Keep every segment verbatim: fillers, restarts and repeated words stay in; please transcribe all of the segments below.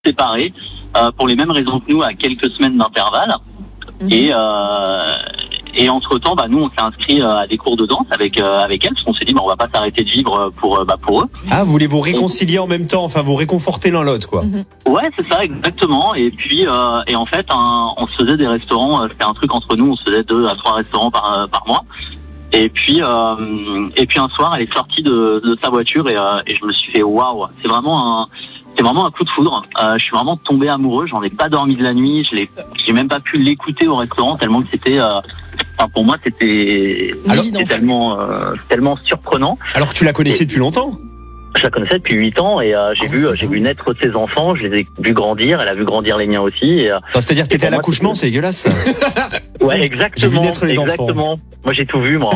séparés euh, pour les mêmes raisons que nous, à quelques semaines d'intervalle. Mmh. Et euh, et entre temps, bah nous, on s'est inscrit à des cours de danse avec euh, avec elle, parce qu'on s'est dit, bah on va pas s'arrêter de vivre pour bah pour eux. Ah, vous voulez vous réconcilier en même temps, enfin vous réconforter l'un l'autre, quoi. Mmh. Ouais, c'est ça, exactement. Et puis euh, et en fait, un, on se faisait des restaurants. C'était un truc entre nous. On se faisait deux à trois restaurants par par mois. Et puis euh, et puis un soir, elle est sortie de, de sa voiture et, euh, et je me suis fait waouh. C'est vraiment un c'est vraiment un coup de foudre. Euh, je suis vraiment tombé amoureux. J'en ai pas dormi de la nuit. Je l'ai j'ai même pas pu l'écouter au restaurant tellement que c'était. Euh, enfin pour moi, c'était, alors, c'était tellement euh, tellement surprenant. Alors que tu la connaissais et, depuis longtemps. Je la connaissais depuis huit ans et euh, j'ai oh, vu j'ai vu naître ses enfants. Je les ai vu grandir. Elle a vu grandir les miens aussi. Et, euh, enfin, c'est-à-dire que t'étais à l'accouchement, c'est dégueulasse. Ouais, exactement. J'ai vu naître les exactement. enfants. Moi, j'ai tout vu, moi.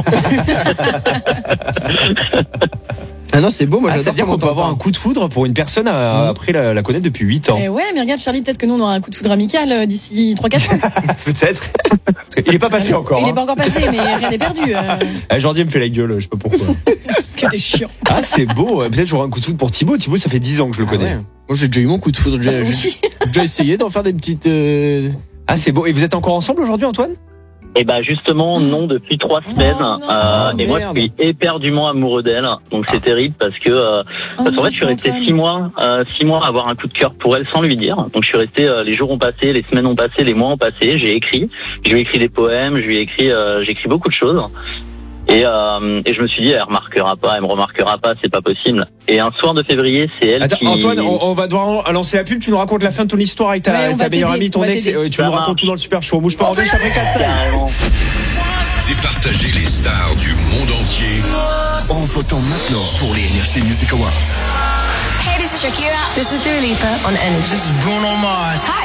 Ah non, c'est beau, moi ah, j'adore. Ça veut dire qu'on peut avoir un coup de foudre pour une personne à, mmh. après la, la connaître depuis huit ans. Eh ouais, mais regarde Charlie, peut-être que nous on aura un coup de foudre amical d'ici trois quatre ans. Peut-être. Il n'est pas passé encore. Il n'est hein. pas encore passé, mais rien n'est perdu. Euh... Ah, Jordi me fait la gueule, je sais pas pourquoi. Parce que t'es chiant. Ah, c'est beau. Peut-être j'aurai un coup de foudre pour Thibaut. Thibaut, ça fait dix ans que je le connais. Ah ouais. Moi j'ai déjà eu mon coup de foudre. J'ai, j'ai déjà essayé d'en faire des petites. Euh... Ah, c'est beau. Et vous êtes encore ensemble aujourd'hui, Antoine ? Eh ben justement non, depuis trois semaines. Oh, euh, et moi je suis éperdument amoureux d'elle, donc c'est terrible parce que euh, oh, parce qu'en fait je suis resté six mois, euh, six mois à avoir un coup de cœur pour elle sans lui dire. Donc je suis resté, euh, les jours ont passé, les semaines ont passé, les mois ont passé. J'ai écrit, je lui ai écrit des poèmes, je lui ai écrit, euh, j'ai écrit beaucoup de choses. Et, euh, et je me suis dit, elle remarquera pas, elle me remarquera pas, c'est pas possible. Et un soir de février, c'est elle Attends, qui... Antoine, on, on va devoir lancer la pub. Tu nous racontes la fin de ton histoire avec ta, ouais, ta meilleure amie, ton ex. Euh, tu ça nous marche. Racontes tout dans le super show. Bouge pas, on revient après quatre cinq. Départager les stars du monde entier en votant maintenant pour les Energy Music Awards. Hey, this is Shakira. This is Dua Lipa on Energy. This is Bruno Mars. Hi.